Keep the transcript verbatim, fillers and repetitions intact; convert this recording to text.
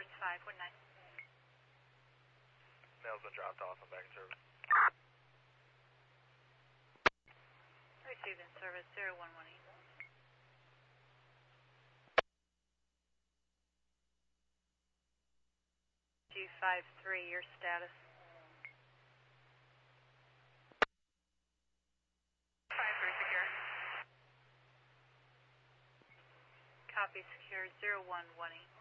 Towers five one nine. Mail's been dropped off. I'm back in service. Received in service zero one one eight. G five three, your status. five three secure. Copy secure zero one one eight.